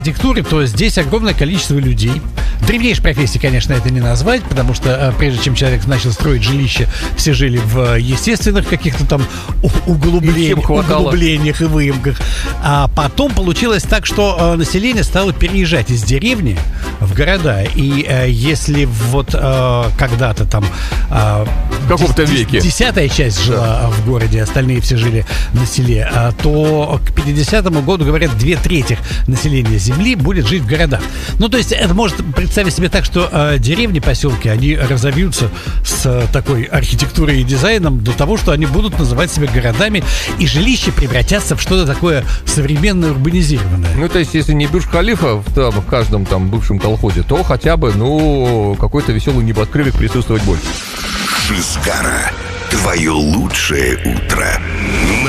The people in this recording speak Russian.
архитектуры, то здесь огромное количество людей. Древнейшей профессии, конечно, это не назвать, потому что прежде чем человек начал строить жилище, все жили в естественных каких-то там углублениях и выемках. А потом получилось так, что население стало переезжать из деревни в города. И если вот когда-то там в каком-то веке 10-я часть жила в городе, остальные все жили на селе, то к 50-му году, говорят, 2/3 населения земли будет жить в городах. Ну, то есть это может представить себе так, что деревни, поселки, они разовьются с такой архитектурой и дизайном до того, что они будут называть себя городами, и жилища превратятся в что-то такое современное, урбанизированное. Ну, то есть, если не Бурдж-Халифа в каждом там бывшем колхозе, то хотя бы, какой-то веселый небоскребик присутствовать больше. Шизгара. Твое лучшее утро.